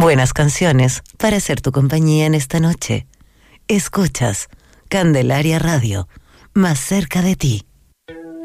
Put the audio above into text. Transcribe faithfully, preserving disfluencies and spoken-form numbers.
Buenas canciones para hacer tu compañía en esta noche. Escuchas Candelaria Radio, más cerca de ti.